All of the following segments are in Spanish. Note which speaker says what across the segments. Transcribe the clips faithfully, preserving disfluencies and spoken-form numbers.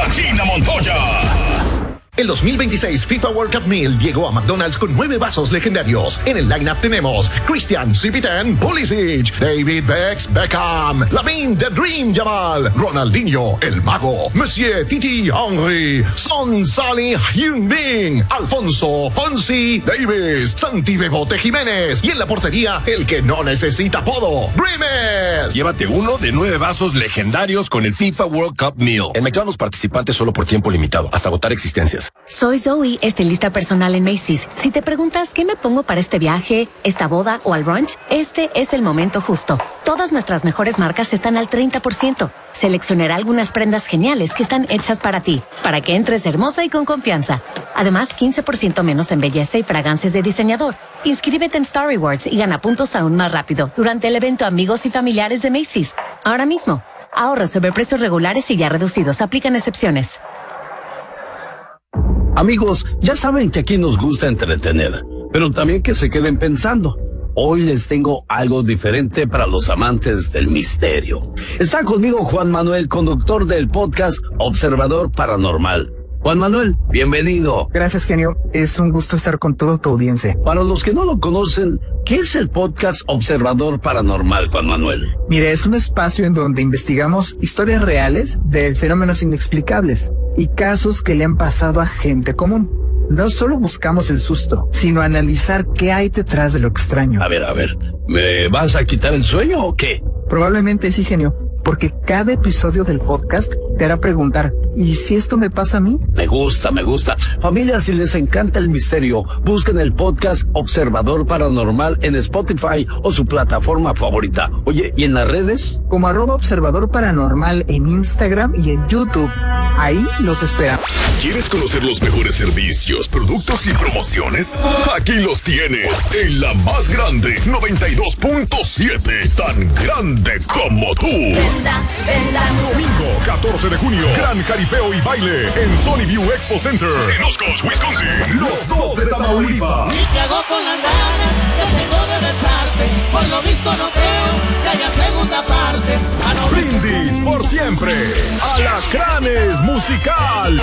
Speaker 1: la China Montoya.
Speaker 2: El dos mil veintiséis FIFA World Cup Meal llegó a McDonald's con nueve vasos legendarios. En el lineup tenemos Christian Cipiten Pulisic, David Bex Beckham, Lamine The Dream Jamal, Ronaldinho El Mago, Monsieur Titi Henry, Son Salih Hyun-Min, Alfonso Fonsi Davis, Santi Bebote Jiménez y en la portería el que no necesita apodo, Grimes.
Speaker 1: Llévate uno de nueve vasos legendarios con el FIFA World Cup Meal.
Speaker 3: En McDonald's participantes solo por tiempo limitado, hasta agotar existencias.
Speaker 4: Soy Zoe, estilista personal en Macy's. Si te preguntas qué me pongo para este viaje, esta boda o al brunch, este es el momento justo. Todas nuestras mejores marcas están al treinta por ciento. Seleccionaré algunas prendas geniales que están hechas para ti, para que entres hermosa y con confianza. Además, quince por ciento menos en belleza y fragancias de diseñador. Inscríbete en Star Rewards y gana puntos aún más rápido durante el evento Amigos y Familiares de Macy's. Ahora mismo, ahorros sobre precios regulares y ya reducidos. Aplican excepciones.
Speaker 5: Amigos, ya saben que aquí nos gusta entretener, pero también que se queden pensando. Hoy les tengo algo diferente para los amantes del misterio. Está conmigo Juan Manuel, conductor del podcast Observador Paranormal. Juan Manuel, bienvenido.
Speaker 6: Gracias, genio. Es un gusto estar con toda tu audiencia.
Speaker 5: Para los que no lo conocen, ¿qué es el podcast Observador Paranormal, Juan Manuel?
Speaker 6: Mire, es un espacio en donde investigamos historias reales de fenómenos inexplicables y casos que le han pasado a gente común. No solo buscamos el susto, sino analizar qué hay detrás de lo extraño.
Speaker 5: A ver, a ver, ¿me vas a quitar el sueño o qué?
Speaker 6: Probablemente sí, genio, porque cada episodio del podcast te hará preguntar, ¿y si esto me pasa a mí?
Speaker 5: Me gusta, me gusta. Familia, si les encanta el misterio, busquen el podcast Observador Paranormal en Spotify o su plataforma favorita. Oye, ¿y en las redes?
Speaker 6: Como arroba Observador Paranormal en Instagram y en YouTube. Ahí los esperamos.
Speaker 1: ¿Quieres conocer los mejores servicios, productos y promociones? Aquí los tienes en la más grande, noventa y dos punto siete, tan grande como tú.
Speaker 7: Venda, venda.
Speaker 1: Domingo catorce de junio, gran jaripeo y baile en Sony View Expo Center en Oscars, Wisconsin. Los dos de Tamaulipas.
Speaker 7: Y te hago con las ganas que tengo de besarte. Por lo visto no creo que haya segunda parte. Ah, no.
Speaker 1: Brindis por siempre. Alacranes Musical.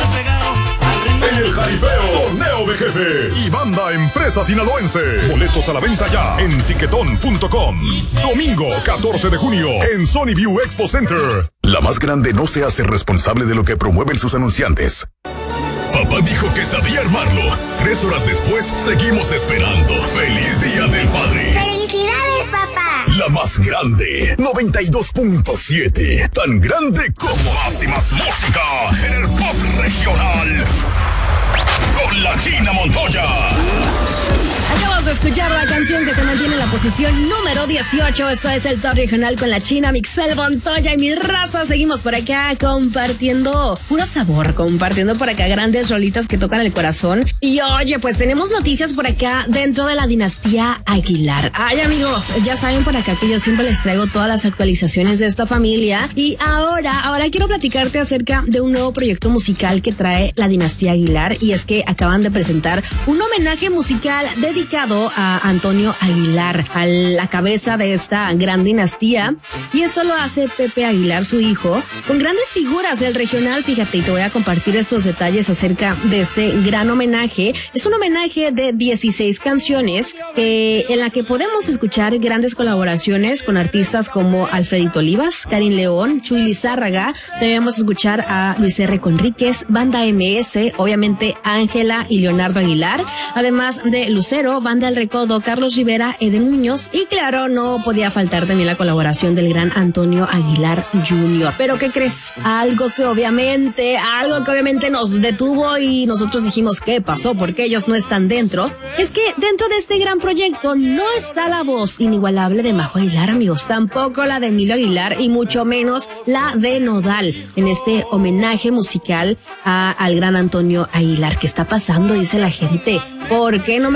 Speaker 1: En el jaripeo, Torneo de Jefes y Banda Empresa Sinaloense. Boletos a la venta ya en tiquetón punto com. Domingo catorce de junio en Sony View Expo Center. La más grande no se hace responsable de lo que promueven sus anunciantes. Papá dijo que sabía armarlo. Tres horas después, seguimos esperando. ¡Feliz Día del Padre!
Speaker 8: ¡Felicidades, papá!
Speaker 1: La más grande, noventa y dos punto siete. Tan grande como más y más música en el pop regional. Con la China Montoya.
Speaker 9: Acabamos de escuchar la canción que se mantiene en la posición número dieciocho. Esto es el Top Regional con la China, Mixel Montoya y mi raza. Seguimos por acá compartiendo puro sabor, compartiendo por acá grandes rolitas que tocan el corazón. Y oye, pues tenemos noticias por acá dentro de la dinastía Aguilar. Ay, amigos, ya saben por acá que yo siempre les traigo todas las actualizaciones de esta familia. Y ahora, ahora quiero platicarte acerca de un nuevo proyecto musical que trae la dinastía Aguilar. Y es que acaban de presentar un homenaje musical dedicado a Antonio Aguilar, a la cabeza de esta gran dinastía. Y esto lo hace Pepe Aguilar, su hijo, con grandes figuras del regional. Fíjate, y te voy a compartir estos detalles acerca de este gran homenaje. Es un homenaje de dieciséis canciones eh, en la que podemos escuchar grandes colaboraciones con artistas como Alfredito Olivas, Karin León, Chuy Lizárraga. Debemos escuchar a Luis R. Conríquez, Banda M S, obviamente Ángela y Leonardo Aguilar, además de Lucero, Banda El Recodo, Carlos Rivera, Eden Muñoz y claro, no podía faltar también la colaboración del gran Antonio Aguilar junior Pero ¿qué crees? Algo que obviamente, algo que obviamente nos detuvo y nosotros dijimos, ¿qué pasó? ¿Por qué ellos no están dentro? Es que dentro de este gran proyecto no está la voz inigualable de Majo Aguilar, amigos, tampoco la de Emilio Aguilar y mucho menos la de Nodal en este homenaje musical a, al gran Antonio Aguilar. ¿Qué está pasando? Dice la gente. ¿Por qué no metieron a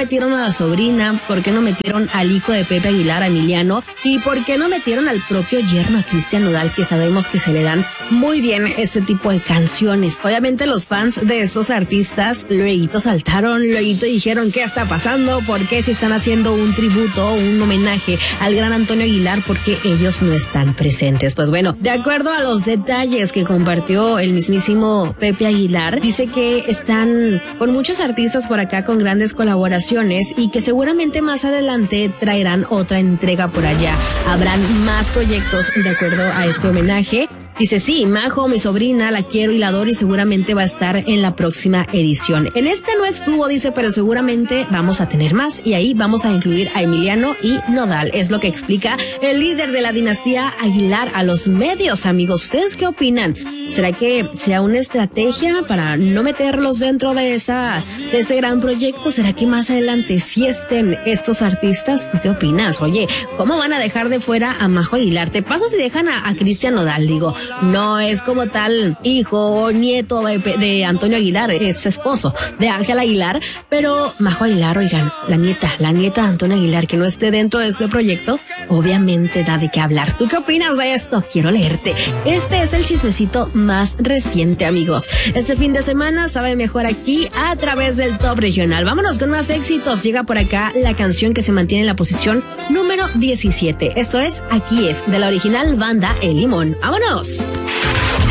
Speaker 9: a Sobrina? ¿Por qué no metieron al hijo de Pepe Aguilar, a Emiliano? ¿Y por qué no metieron al propio yerno, a Cristian Nodal, que sabemos que se le dan muy bien este tipo de canciones? Obviamente los fans de estos artistas luego saltaron, luego dijeron ¿qué está pasando? ¿Por qué si están haciendo un tributo, un homenaje al gran Antonio Aguilar? Porque ellos no están presentes. Pues bueno, de acuerdo a los detalles que compartió el mismísimo Pepe Aguilar, dice que están con muchos artistas por acá con grandes colaboraciones y que seguramente más adelante traerán otra entrega por allá. Habrán más proyectos de acuerdo a este homenaje. Dice, sí, Majo, mi sobrina, la quiero y la adoro y seguramente va a estar en la próxima edición. En este no estuvo, dice, pero seguramente vamos a tener más y ahí vamos a incluir a Emiliano y Nodal. Es lo que explica el líder de la dinastía Aguilar a los medios, amigos. ¿Ustedes qué opinan? ¿Será que sea una estrategia para no meterlos dentro de esa, de ese gran proyecto? ¿Será que más adelante sí estén estos artistas? ¿Tú qué opinas? Oye, ¿cómo van a dejar de fuera a Majo Aguilar? Te paso si dejan a, a Cristian Nodal, digo. No es como tal hijo o nieto de, de Antonio Aguilar, es esposo de Ángela Aguilar, pero Majo Aguilar, oigan, la nieta, la nieta de Antonio Aguilar que no esté dentro de este proyecto, obviamente da de qué hablar. ¿Tú qué opinas de esto? Quiero leerte. Este es el chismecito más reciente, amigos. Este fin de semana sabe mejor aquí a través del Top Regional. Vámonos con más éxitos. Llega por acá la canción que se mantiene en la posición número diecisiete. Esto es Aquí es, de la original banda El Limón. ¡Vámonos!